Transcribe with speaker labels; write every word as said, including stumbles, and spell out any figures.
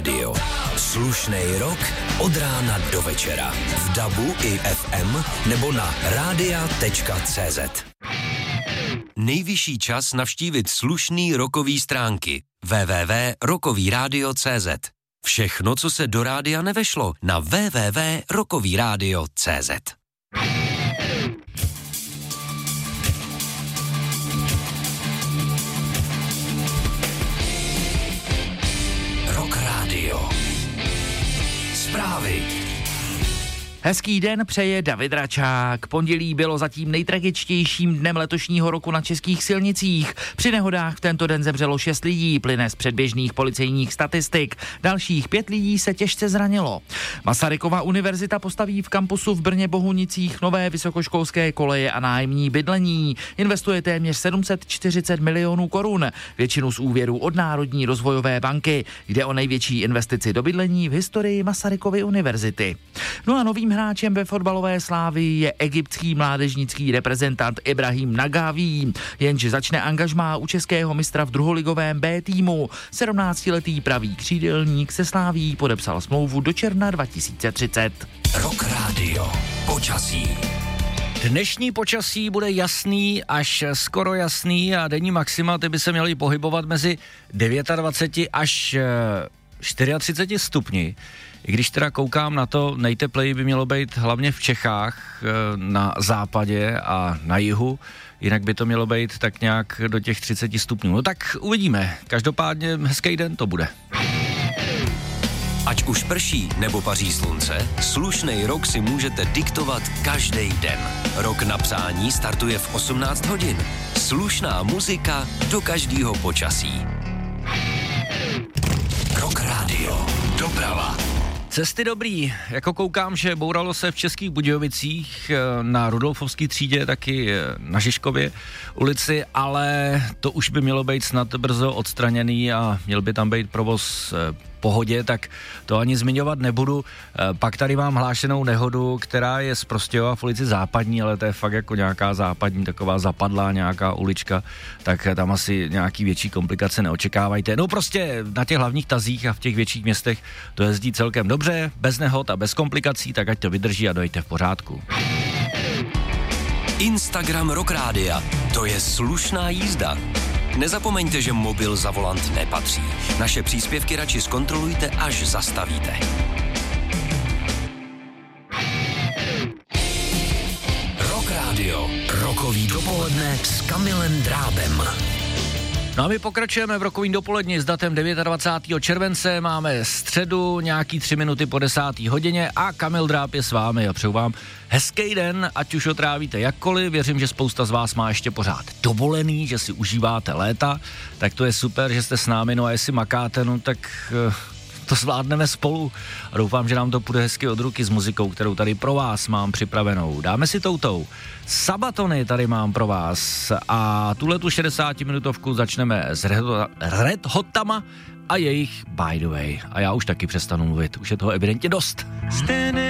Speaker 1: Radio. Slušnej rok od rána do večera. V dabu i ef em nebo na rádia tečka cé zet. Nejvyšší čas navštívit slušný rokový stránky. w w w tečka rokový rádio tečka cé zet. Všechno, co se do rádia nevešlo, na w w w tečka rokový rádio tečka cé zet. Rock Radio. Zprávy.
Speaker 2: Hezký den přeje David Račák. Pondělí bylo zatím nejtragičtějším dnem letošního roku na českých silnicích. Při nehodách v tento den zemřelo šest lidí, plyne z předběžných policejních statistik. Dalších pět lidí se těžce zranilo. Masarykova univerzita postaví v kampusu v Brně Bohunicích nové vysokoškolské koleje a nájemní bydlení. Investuje téměř sedm set čtyřicet milionů korun, většinu z úvěrů od Národní rozvojové banky. Jde o největší investici do bydlení v historii Masarykovy univerzity. No a novým hráčem ve fotbalové Slávii je egyptský mládežnický reprezentant Ibrahim Nagaví, jenže začne angažmá u českého mistra v druholigovém B týmu. sedmnáctiletý pravý křídelník se Slávií podepsal smlouvu do června dva tisíce třicet.
Speaker 1: Rock Radio. Počasí.
Speaker 3: Dnešní počasí bude jasný až skoro jasný a denní maxima ty by se měly pohybovat mezi dvacet devět až třicet čtyři stupni. I když teda koukám na to, nejtepleji by mělo být hlavně v Čechách, na západě a na jihu, jinak by to mělo být tak nějak do těch třicet stupňů. No tak uvidíme, každopádně hezký den to bude.
Speaker 1: Ať už prší nebo paří slunce, slušnej rok si můžete diktovat každý den. Rok na přání startuje v osmnáct hodin. Slušná muzika do každého počasí. Rock Radio. Doprava.
Speaker 3: Cesty dobrý, jako koukám, že bouralo se v Českých Budějovicích na Rudolfovské třídě, taky na Žižkově ulici, ale to už by mělo být snad brzo odstraněný a měl by tam být provoz pohodě, tak to ani zmiňovat nebudu. Pak tady mám hlášenou nehodu, která je z Prostějova v ulici Západní, ale to je fakt jako nějaká západní, taková zapadlá nějaká ulička, tak tam asi nějaký větší komplikace neočekávajte. No prostě na těch hlavních tazích a v těch větších městech to jezdí celkem dobře, bez nehod a bez komplikací, tak ať to vydrží a dojte v pořádku.
Speaker 1: Instagram Rock Rádia. To je slušná jízda. Nezapomeňte, že mobil za volant nepatří. Naše příspěvky radši zkontrolujte, až zastavíte. Rock Radio. Rokový dopoledne s Kamilem Drábem.
Speaker 3: No a my pokračujeme v rokovým dopoledni s datem dvacátého devátého července, máme středu, nějaký tři minuty po desáté hodině a Kamil Dráb je s vámi a přeju vám hezký den, ať už ho trávíte jakkoliv, věřím, že spousta z vás má ještě pořád dovolený, že si užíváte léta, tak to je super, že jste s námi, no a jestli makáte, no tak uh, to zvládneme spolu a doufám, že nám to půjde hezky od ruky s muzikou, kterou tady pro vás mám připravenou. Dáme si toutou. Sabatony tady mám pro vás a tuhletu šedesátiminutovku začneme s Red Hotama a jejich By the Way. A já už taky přestanu mluvit, už je toho evidentně dost.